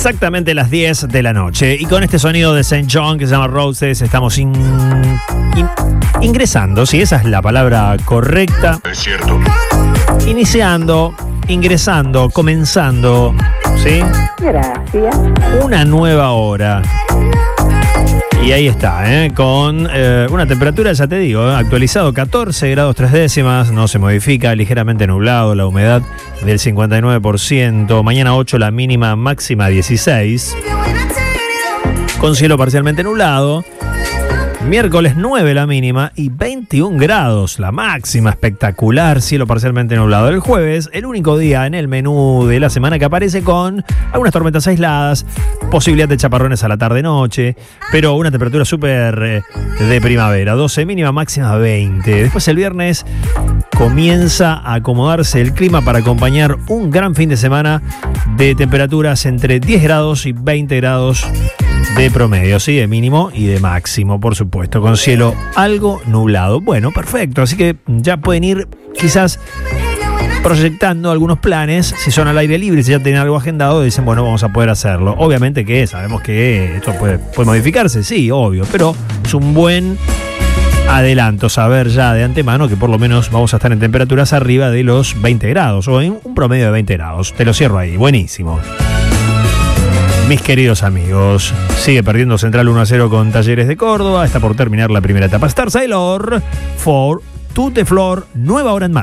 Exactamente las 10 de la noche. Y con este sonido de St. John que se llama Roses, estamos ingresando, si esa es la palabra correcta. Es cierto. Iniciando, ingresando, comenzando, ¿sí? Gracias. Una nueva hora. Y ahí está, con una temperatura, ya te digo, actualizado 14 grados 3 décimas, no se modifica, ligeramente nublado, la humedad del 59%, mañana 8 la mínima, máxima 16, con cielo parcialmente nublado, miércoles 9 la mínima y 21 grados la máxima, espectacular, cielo parcialmente nublado. El jueves, el único día en el menú de la semana que aparece con algunas tormentas aisladas, posibilidad de chaparrones a la tarde-noche, pero una temperatura súper de primavera, 12 mínima, máxima 20. Después el viernes comienza a acomodarse el clima para acompañar un gran fin de semana de temperaturas entre 10 grados y 20 grados de promedio, sí, de mínimo y de máximo, por supuesto, con cielo algo nublado. Bueno, perfecto, así que ya pueden ir quizás proyectando algunos planes, si son al aire libre, si ya tienen algo agendado, dicen, bueno, vamos a poder hacerlo. Obviamente que sabemos que esto puede modificarse, sí, obvio, pero es un buen adelanto saber ya de antemano que por lo menos vamos a estar en temperaturas arriba de los 20 grados, o en un promedio de 20 grados. Te lo cierro ahí, buenísimo. Mis queridos amigos, sigue perdiendo Central 1-0 con Talleres de Córdoba. Está por terminar la primera etapa. Star Sailor for To The Floor, nueva hora en marcha.